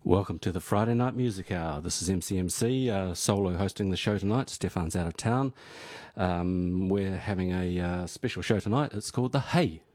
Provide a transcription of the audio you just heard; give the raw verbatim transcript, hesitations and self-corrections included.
Welcome to the Friday Night Music Hour. This is M C M C, uh, solo hosting the show tonight. Stefan's out of town. Um, we're having a uh, special show tonight. It's called the Hey